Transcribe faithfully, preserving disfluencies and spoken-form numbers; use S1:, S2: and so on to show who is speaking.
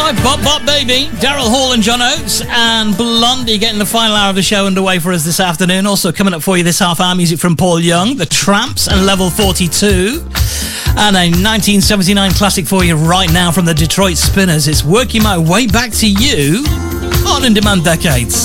S1: right, Bop Bop Baby, Daryl Hall and John Oates, and Blondie getting the final hour of the show underway for us this afternoon. Also coming up for you this half hour, music from Paul Young, The Tramps and Level forty-two, and a nineteen seventy-nine classic for you right now from the Detroit Spinners. It's Working My Way Back to You on In Demand Decades.